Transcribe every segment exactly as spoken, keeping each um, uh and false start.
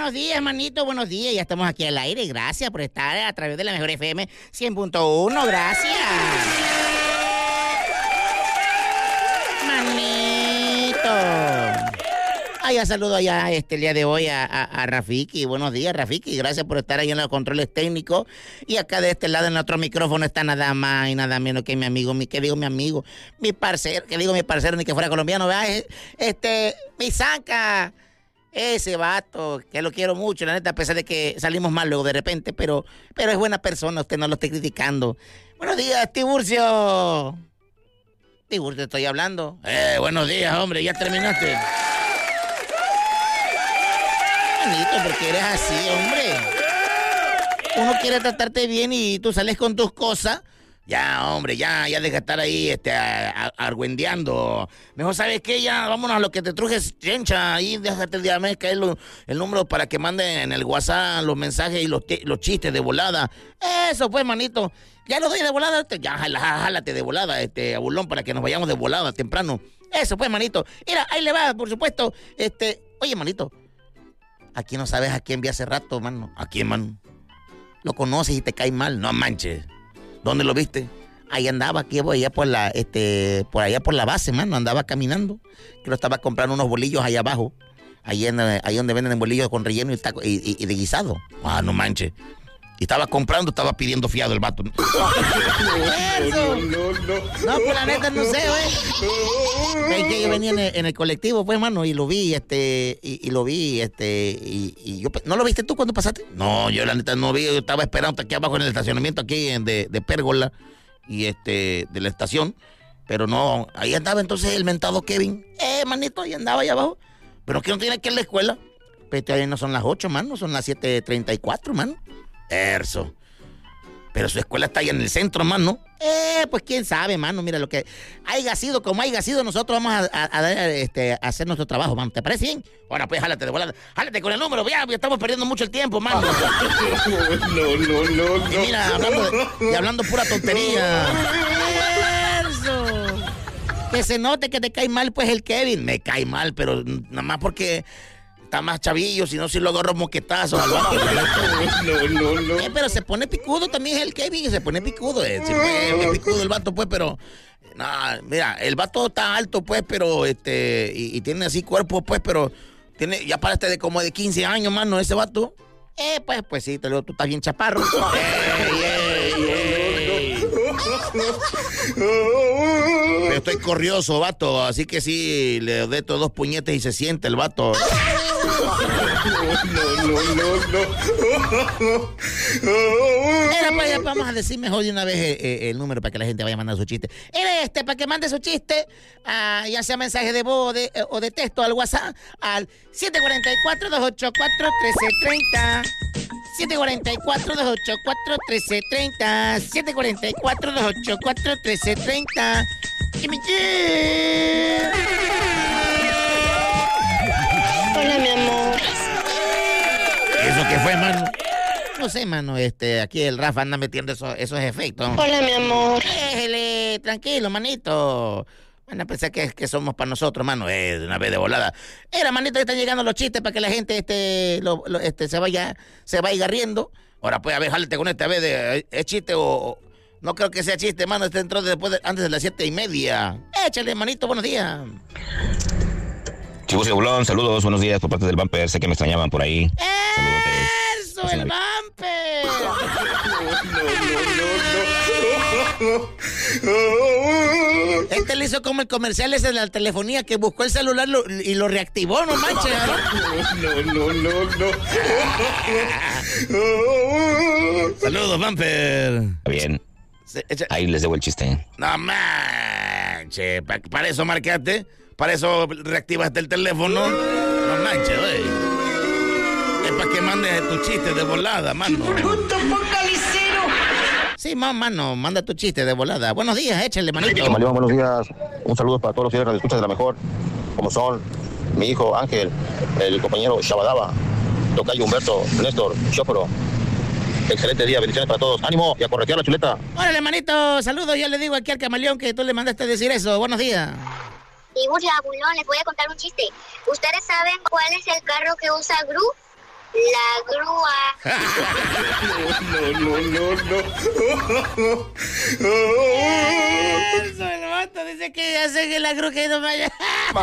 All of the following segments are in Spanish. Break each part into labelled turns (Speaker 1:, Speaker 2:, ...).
Speaker 1: buenos días, manito, buenos días. Ya estamos aquí al aire. Gracias por estar a través de la Mejor F M cien punto uno. Gracias. Manito. Ah, ya saludo allá este, el día de hoy a, a, a Rafiki. Buenos días, Rafiki. Gracias por estar ahí en los controles técnicos. Y acá de este lado en otro micrófono está nada más y nada menos que mi amigo, mi, que digo mi amigo, mi parcero, que digo mi parcero, ni que fuera colombiano, ¿verdad? Este, mi Zanca. Ese vato, que lo quiero mucho, la neta, a pesar de que salimos mal luego de repente, pero, pero es buena persona, usted no lo esté criticando. Buenos días, Tiburcio. Tiburcio, estoy hablando. Eh, buenos días, hombre, ya terminaste. Manito, porque eres así, hombre. Uno quiere tratarte bien y tú sales con tus cosas. Ya, hombre, ya, ya deja de estar ahí, este, argüendeando. Mejor, ¿sabes qué? Ya, vámonos a lo que te trujes, chencha. Ahí déjate el día, me cae el, el número para que manden en el WhatsApp los mensajes y los, los chistes de volada. Eso, pues, manito. Ya lo doy de volada, ya, jálate de volada, este, abulón, para que nos vayamos de volada temprano. Eso, pues, manito. Mira, ahí le va, por supuesto. Este, oye, manito, aquí no sabes a quién vi hace rato, mano. ¿A quién, mano? Lo conoces y te cae mal, no manches. ¿Dónde lo viste? Ahí andaba, aquí allá por la, este, por allá por la base, mano, andaba caminando. Que lo estaba comprando unos bolillos allá abajo. Ahí, en, ahí donde venden bolillos con relleno y, taco, y, y, y de guisado. Ah, no manches. Y estaba comprando, estaba pidiendo fiado el vato. ¡Eso! No, no, no. No, pues la neta no sé, güey. Es que yo venía en el, en el colectivo, pues, mano, y lo vi, este, y, y lo vi, este, y, y yo... ¿No lo viste tú cuando pasaste? No, yo la neta no vi, yo estaba esperando aquí abajo en el estacionamiento, aquí de, de Pérgola, y este, de la estación, pero no, ahí andaba entonces el mentado Kevin. Eh, manito, ahí andaba ahí abajo. Pero que no tiene que ir a la escuela. Pero ahí no son las ocho, mano, son las siete treinta y cuatro, mano. Eso. Pero su escuela está ahí en el centro, mano. Eh, pues quién sabe, mano. Mira, lo que haya sido, como haya sido, nosotros vamos a, a, a, este, a hacer nuestro trabajo, mano. ¿Te parece bien? Ahora, pues, jálate de volada. Jálate con el número, ya, ya estamos perdiendo mucho el tiempo, mano. No, no, no, no. Y mira, hablando, de, y hablando pura tontería. Eso. Que se note que te cae mal, pues, el Kevin. Me cae mal, pero nada más porque... está más chavillo, si no, si lo agarro moquetazos al vato. No, no, no. Eh, pero se pone picudo también el Kevin, se pone picudo. Eh. Se pone picudo el vato, pues, pero... Nah, mira, el vato está alto, pues, pero... este y, y tiene así cuerpo, pues, pero... tiene ya paraste de como de quince años, mano, ese vato. Eh, pues, pues sí, te lo, tú estás bien chaparro. ¡Ey, ey, ey! Pero estoy corrioso, vato, así que sí, le doy todos dos puñetes y se siente el vato. No, no, no, no. Era, pues, vamos a decir mejor de una vez eh, eh, el número para que la gente vaya a mandar su chiste. Era este, para que mande su chiste, uh, ya sea mensaje de voz o de, eh, o de texto al WhatsApp, al siete cuatro cuatro, dos ocho cuatro, uno tres tres cero. siete cuatro cuatro, dos ocho cuatro, uno tres tres cero. siete cuatro cuatro, dos ocho cuatro, uno tres tres cero.
Speaker 2: Hola, mi amor.
Speaker 1: ¿Eso qué fue, mano? No sé, mano, este, aquí el Rafa anda metiendo esos, esos efectos.
Speaker 2: Hola, mi amor.
Speaker 1: Déjele, tranquilo, manito. Van a pensar que, que somos para nosotros, mano, eh, de una vez de volada. Era, manito, que están llegando los chistes para que la gente este, lo, lo, este, se vaya se vaya riendo. Ahora, pues, a ver, jálate con este, a ver, de, ¿es chiste o...? No creo que sea chiste, mano, este entró después de, antes de las siete y media. Échale, manito, buenos días.
Speaker 3: Chivos y Bulón, saludos, buenos días por parte del Bumper, sé que me extrañaban por ahí.
Speaker 1: ¡Eso, el Bumper! Este le hizo como el comercial ese de la telefonía que buscó el celular lo, y lo reactivó, no manches. No, no, no, no. Saludos, Bumper.
Speaker 3: Está bien.
Speaker 1: Se, echa...
Speaker 3: Ahí les debo el chiste.
Speaker 1: No manches, ¿para, para eso marcaste? ¿Para eso reactivaste el teléfono? No manches, güey. Es para que mandes tu chiste de volada, mano.
Speaker 2: ¡Bruto focalicero!
Speaker 1: Sí, man, mano, manda tu chiste de volada. Buenos días, échale, manito.
Speaker 4: Camaleón, buenos días. Un saludo para todos los fieles que escuchas de la mejor. Como son mi hijo Ángel, el compañero Shabadaba, tocayo Humberto, Néstor, Chopro. Excelente día, bendiciones para todos. ¡Ánimo! Y a corretear la chuleta.
Speaker 1: Órale, manito, saludos. Ya le digo aquí al camaleón que tú le mandaste a decir eso. Buenos días.
Speaker 5: Tiburcio, Bulón, les voy a contar un chiste. ¿Ustedes saben cuál es el carro que usa Gru?
Speaker 2: La grúa.
Speaker 5: No, no, no, no.
Speaker 1: Eso, el vato dice que ya sé que la grúa que no vaya.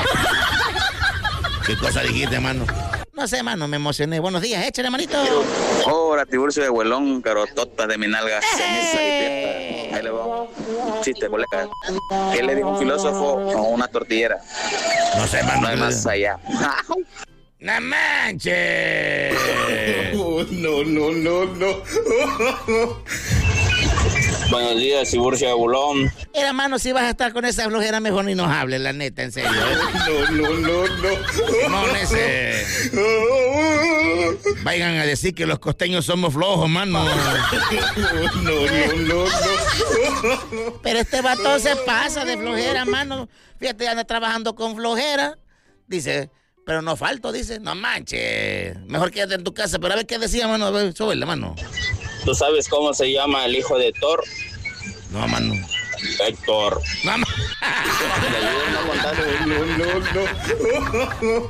Speaker 1: ¿Qué cosa dijiste, mano? No sé, mano, me emocioné. Buenos días, échale, manito.
Speaker 6: Hola, Tiburcio de Huelón, carotota de mi nalga, ceniza y prieta. Ahí le va un chiste, colega. ¿Qué le dijo un filósofo a una tortillera?
Speaker 1: No sé, mano.
Speaker 6: No hay más allá.
Speaker 1: ¡No manches!
Speaker 5: Oh, no, no, no, no.
Speaker 6: Buenos días, Tiburcio de Huelón.
Speaker 1: Era, mano, si vas a estar con esa flojera, mejor ni nos hables, la neta, en serio.
Speaker 5: No, no, no, no.
Speaker 1: No, ese. Vayan a decir que los costeños somos flojos, mano.
Speaker 5: No, no, no, no.
Speaker 1: Pero este vato se pasa de flojera, mano. Fíjate, anda trabajando con flojera. Dice, pero no falto, dice. No manches. Mejor quédate en tu casa. Pero a ver qué decía, mano. A ver, súbele, mano.
Speaker 6: ¿Tú sabes cómo se llama el hijo de Thor?
Speaker 1: No, mano.
Speaker 6: Héctor.
Speaker 1: No, ma-
Speaker 5: No, no, no.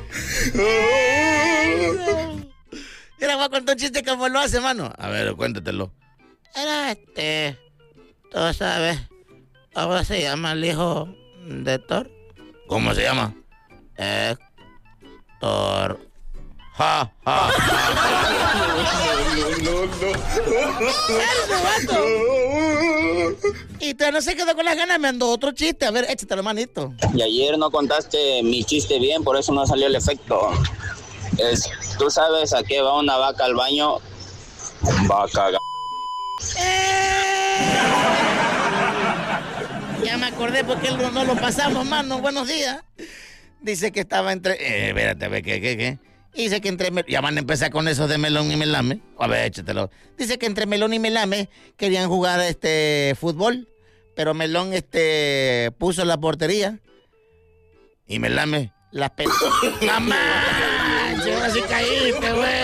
Speaker 1: Mira, voy a contar un chiste como lo hace, mano. A ver, cuéntatelo. Era este... Tú sabes cómo se llama el hijo de Thor. ¿Cómo se llama? Héctor. Ja, ja, ja.
Speaker 5: No, no, no.
Speaker 1: Y tú no se quedó con las ganas, me andó otro chiste. A ver, échatelo, manito.
Speaker 6: Y ayer no contaste mi chiste bien, por eso no salió el efecto. Es, ¿tú sabes a qué va una vaca al baño? Va a cagar.
Speaker 1: ¡Eh! Ya me acordé porque no, no lo pasamos, mano. Buenos días. Dice que estaba entre... Eh, espérate, a ver, ¿qué, qué, qué? Dice que entre... Ya van a empezar con esos de Melón y Melame. A ver, échatelo. Dice que entre Melón y Melame querían jugar este fútbol, pero Melón este puso la portería y Melame las peló. ¡Mamá! Ahora sí caíste, güey.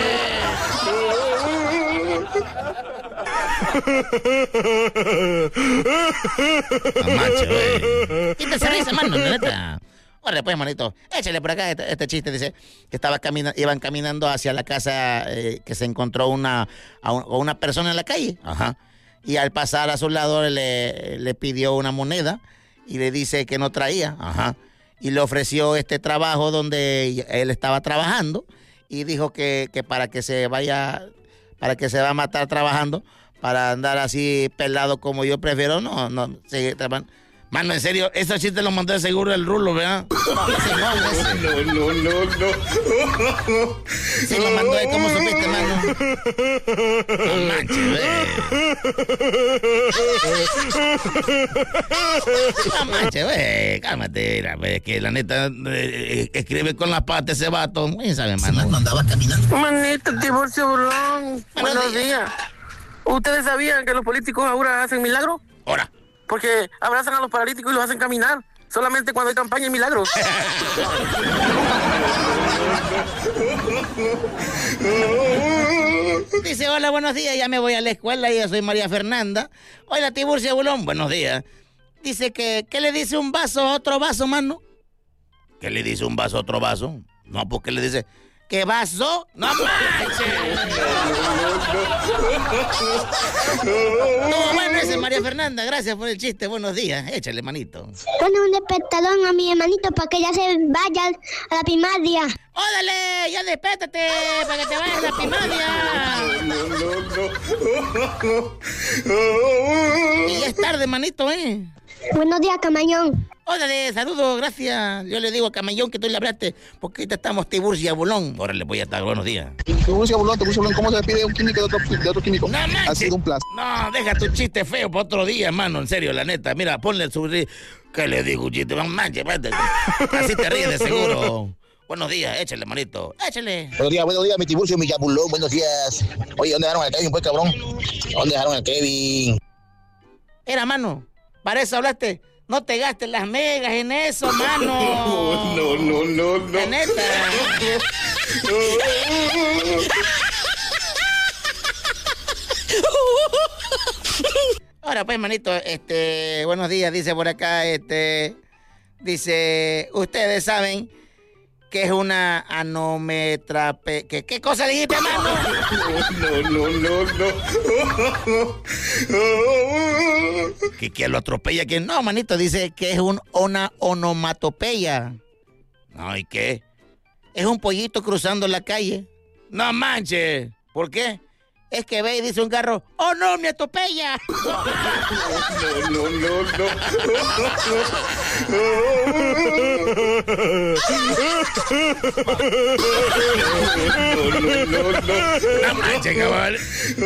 Speaker 1: No manches, güey. Quítese risa, mano, neta. Órale, pues, manito, échale por acá este, este chiste. Dice que estaba camina, iban caminando hacia la casa, eh, que se encontró una, a un, a una persona en la calle. Ajá. Y al pasar a su lado le, le pidió una moneda y le dice que no traía. Ajá. Y le ofreció este trabajo donde él estaba trabajando y dijo que, que para que se vaya, para que se va a matar trabajando, para andar así pelado como yo prefiero, no, no, seguir trabajando. Mano, en serio, esos chistes los mandó de seguro el Rulo, ¿verdad?
Speaker 5: No, no, no, no.
Speaker 1: Sí, lo mandó ahí, ¿cómo supiste, mano? No manches, güey. No manches, güey. Cálmate, mira, güey, que la neta eh, escribe con las patas ese vato. ¿Quién sabe, mano?
Speaker 7: Mandaba caminando.
Speaker 8: Manito, Tiburcio Burlón. Buenos días. ¿Ustedes sabían que los políticos ahora hacen milagros?
Speaker 1: Ahora.
Speaker 8: Porque abrazan a los paralíticos y los hacen caminar. Solamente cuando hay campaña y milagros.
Speaker 1: Dice, hola, buenos días, ya me voy a la escuela, yo soy María Fernanda. Hola, Tiburcio Bulón, buenos días. Dice que, ¿qué le dice un vaso a otro vaso, mano? ¿Qué le dice un vaso a otro vaso? No, porque le dice... ¿Qué vaso? ¡No manches! No, bueno, ese es María Fernanda. Gracias por el chiste. Buenos días. Échale, manito.
Speaker 2: Pone un despertador a mi hermanito para que ya se vaya a la primaria.
Speaker 1: ¡Ódale! ¡Ya despértate! ¡Para que te vayas a la primaria!
Speaker 5: No, no, no.
Speaker 1: Y ya es tarde, manito, ¿eh?
Speaker 2: Buenos días, Camañón.
Speaker 1: Órale, saludos, gracias. Yo le digo a Camellón que tú le hablaste, porque ahorita estamos Tiburcio y Abulón. Órale, voy a estar, buenos días.
Speaker 4: Tiburcio Bulón, Tiburcio Bulón, ¿cómo se despide un químico de otro, de otro químico?
Speaker 1: No manches.
Speaker 4: Ha sido un placer.
Speaker 1: No, deja tu chiste feo para otro día, hermano, en serio, la neta. Mira, ponle su... ¿Qué le digo, chiste? No manches, vete. Así te ríes de seguro. Buenos días, échale, manito, échale.
Speaker 4: Buenos días, buenos días, mi Tiburcio, mi Yabulón, buenos días. Oye, ¿dónde dejaron al Kevin, pues, cabrón? ¿Dónde dejaron al Kevin?
Speaker 1: Era, mano, para eso hablaste. No te gastes las megas en eso, mano.
Speaker 5: No, no, no, no.
Speaker 1: La neta. Ahora pues, manito, este, buenos días, dice por acá, este, dice, ustedes saben que es una anometrape... ¿Qué, qué cosa dijiste, mano?
Speaker 5: No, no, no, no.
Speaker 1: Que, que lo atropella. Que no, manito, dice que es un, una onomatopeya. No, ¿y qué? Es un pollito cruzando la calle. No manches. ¿Por qué? Es que ve y dice un carro, ¡oh no, me atropella!
Speaker 5: No, no, no, no.
Speaker 1: No manches, cabal.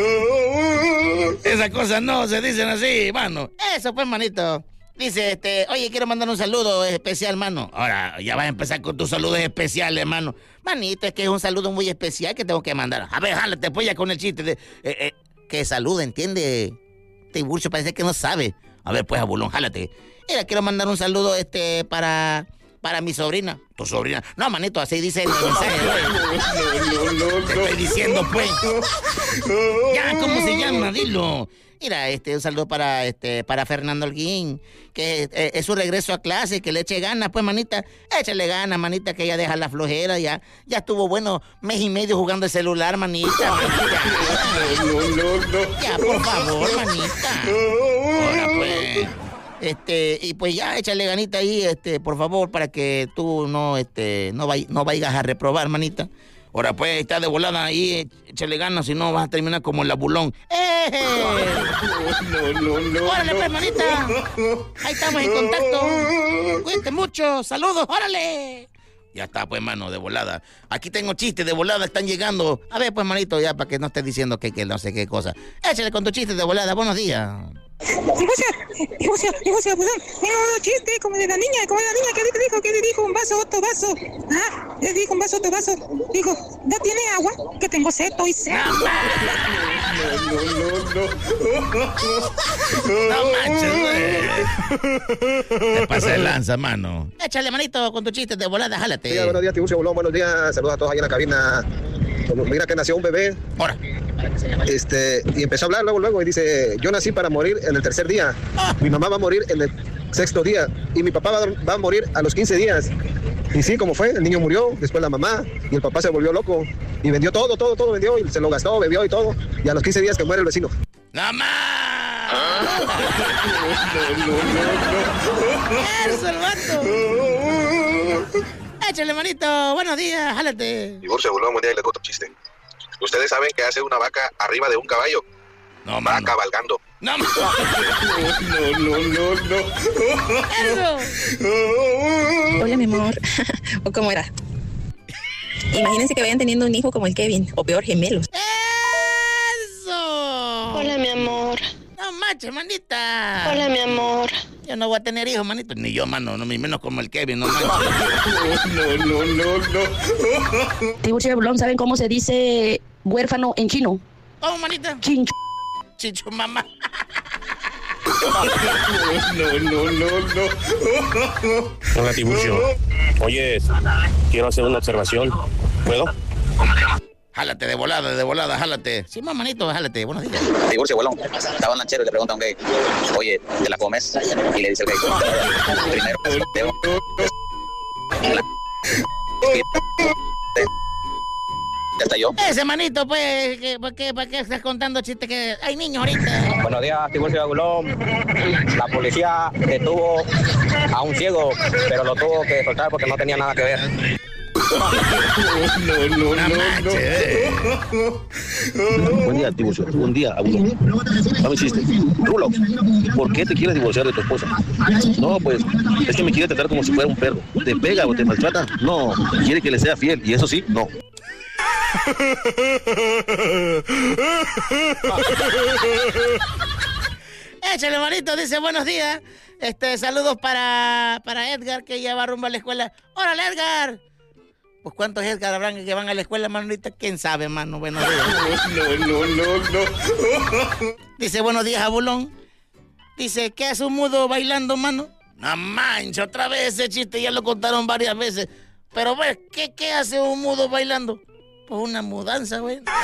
Speaker 1: Esas cosas no se dicen así, mano. Eso pues, manito. Dice, este, oye, quiero mandar un saludo especial, mano. Ahora, ya vas a empezar con tus saludos especiales, mano. Manito, es que es un saludo muy especial que tengo que mandar. A ver, jálate, pues ya con el chiste de... Eh, eh, que saluda, ¿entiende? Tiburcio parece que no sabe. A ver, pues, abulón, jálate. Mira, quiero mandar un saludo, este, para... Para mi sobrina. ¿Tu sobrina? No, manito, así dice el mensaje, güey.
Speaker 5: No, no, no,
Speaker 1: Te estoy diciendo, pues. Ya, ¿cómo se llama? Dilo. Mira, este, un saludo para, este, para Fernando Holguín, que eh, es su regreso a clase, que le eche ganas, pues, manita. Échale ganas, manita, que ya deja la flojera, ya. Ya estuvo bueno mes y medio jugando el celular, manita. manita.
Speaker 5: no, no, no.
Speaker 1: Ya, por favor, manita. Ahora, pues... Este, y pues ya, échale ganita ahí, este, por favor, para que tú no, este, no, vay, no vayas a reprobar, manita. Ahora pues, está de volada ahí, échale ganas, si no vas a terminar como el abulón. ¡Eh!
Speaker 5: No, no, no.
Speaker 1: ¡Órale, pues, manita! Ahí estamos en contacto. Cuídate mucho, saludos, órale. Ya está, pues, mano, de volada. Aquí tengo chistes de volada, están llegando. A ver, pues, manito, ya, para que no estés diciendo que, que no sé qué cosa. Échale con tu chiste de volada, buenos días.
Speaker 7: Negocio, negocio, negocio, perdón. Tengo un chiste como de la niña, como de la niña que te dijo, que le dijo un vaso, otro vaso. Ah, le dijo un vaso, otro vaso. Dijo, ¿ya tiene agua? Que tengo sed, estoy sed.
Speaker 5: No, no, no, no.
Speaker 1: No manches, güey. Te pasa de lanza, mano. Échale, manito, con tu chiste de volada, jálate.
Speaker 4: Sí, buenos días, Tiburcio Bolón, buenos días. Saludos a todos ahí en la cabina. Mira que nació un bebé.
Speaker 1: Ahora.
Speaker 4: Este, y empezó a hablar luego, luego, y dice, yo nací para morir en el tercer día. Ah. Mi mamá va a morir en el sexto día. Y mi papá va, va a morir a los quince días. Y sí, como fue, el niño murió, después la mamá, y el papá se volvió loco. Y vendió todo, todo, todo vendió, y se lo gastó, bebió y todo. Y a los quince días que muere el vecino.
Speaker 1: ¡Mamá!
Speaker 5: No, no, no, no.
Speaker 1: ¡Eso, el vato! Échale, manito, buenos días, jálate.
Speaker 4: Tiburcio Bolón, buen día, y les cuento un chiste. ¿Ustedes saben qué hace una vaca arriba de un caballo?
Speaker 1: No,
Speaker 4: va
Speaker 1: mano.
Speaker 4: cabalgando.
Speaker 1: No,
Speaker 5: no, no, no, no.
Speaker 1: Eso.
Speaker 9: Hola, mi amor. ¿O cómo era? Imagínense que vayan teniendo un hijo como el Kevin, o peor, gemelos.
Speaker 1: ¡Eso!
Speaker 2: Hola, mi amor.
Speaker 1: No manches, manita.
Speaker 2: Hola, mi amor.
Speaker 1: Yo no voy a tener hijos, manito. Ni yo, mano. No, ni menos como el Kevin, no manches.
Speaker 5: No, no, no, no.
Speaker 9: Tiburcio Bolón, ¿saben cómo se dice huérfano en chino?
Speaker 1: ¿Cómo, manita?
Speaker 9: Chincho.
Speaker 1: Chicho, mamá.
Speaker 5: No, no, no, no.
Speaker 10: Hola, Tiburcio. Oye, quiero hacer una observación. ¿Puedo?
Speaker 1: Jálate de volada, de volada, jálate. Sí, manito, jálate. Buenos días.
Speaker 6: Tiburcio, abuelo. Estaba en lanchero y le pregunta a un gay, oye, ¿te la comes? Y le dice el gay, primero, debo... ¿Ya está yo?
Speaker 1: Ese manito, pues, que, ¿para qué, para qué estás contando chistes que hay niños ahorita?
Speaker 11: Buenos días, Tiburcio Agulón. La policía detuvo a un ciego, pero lo tuvo que soltar porque no tenía nada que ver.
Speaker 5: No, no, no, no.
Speaker 12: Buen día, Tiburcio. Buen día, Agulón. Dame chiste. Rulo, ¿por qué te quieres divorciar de tu esposa? No, pues, es que me quiere tratar como si fuera un perro. ¿Te pega o te maltrata? No. Quiere que le sea fiel, y eso sí, no.
Speaker 1: Échale, manito, dice buenos días. Este, saludos para, para Edgar, que ya va rumbo a la escuela. ¡Órale, Edgar! Pues cuántos Edgar habrán que van a la escuela, manolita, quién sabe, mano. Buenos días.
Speaker 5: No, no, no, no.
Speaker 1: Dice buenos días, Abulón. Dice, ¿qué hace un mudo bailando, mano? No manches, otra vez ese chiste, ya lo contaron varias veces. Pero, pues, ¿qué, qué hace un mudo bailando? Pues una mudanza, güey. No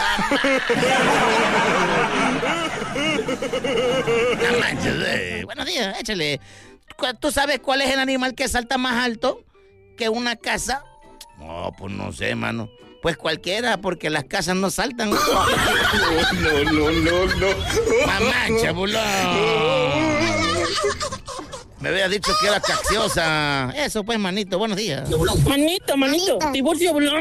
Speaker 1: manches, güey. Buenos días, échale. ¿Tú sabes cuál es el animal que salta más alto que una casa? No, pues no sé, mano. Pues cualquiera, porque las casas no saltan.
Speaker 5: No, no, no, no.
Speaker 1: Mamá, chabulón. Me había dicho que era cacciosa. Eso pues, manito, buenos días.
Speaker 8: Manito, manito, divorcio, bulón.